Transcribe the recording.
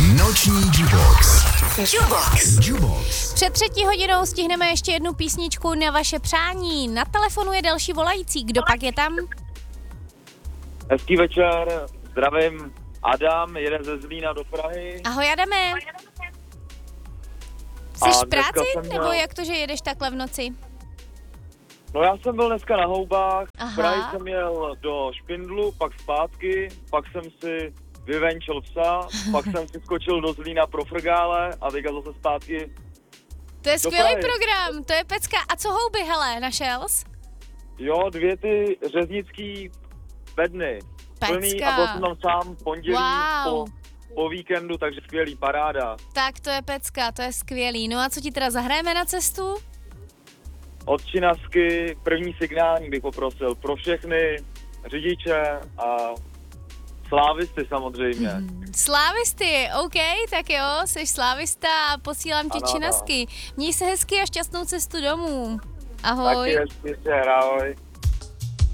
Noční Jubox. Jubox. Před 3 hodinou stihneme ještě jednu písničku na vaše přání. Na telefonu je další volající. Kdo pak je tam? Hezký večer, zdravím, Adam, jede ze Zlína do Prahy. Ahoj Adame. Jsi v dneska práci, jsem nebo měl- jak to, že jedeš takhle v noci? No já jsem byl dneska na houbách, Aha. v Prahy jsem jel do Špindlu, pak zpátky, pak jsem si vyvenčil psa, pak jsem si skočil do Zlína pro frgále a teďka zase zpátky. To je Do skvělý Prahy. program, to je pecka. A co houby, hele, našel jsi? Jo, 2 ty řeznický bedny, plný Pecka. a byl jsem tam sám v pondělí Wow. po víkendu, takže skvělý, paráda. Tak to je pecka, to je skvělý. No a co ti teda zahrajeme na cestu? Od Činasky první signální bych poprosil pro všechny řidiče a slávisty samozřejmě. Slávisty, OK, tak jo, jsi slávista a posílám ti Ano, činasky. Měj se hezky a šťastnou cestu domů. Taky Ahoj. hezký večer, ahoj.